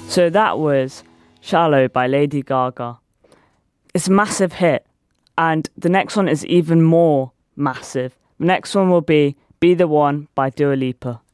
So that was Shallow by Lady Gaga. It's a massive hit, and the next one is even more massive. The next one will be the One by Dua Lipa.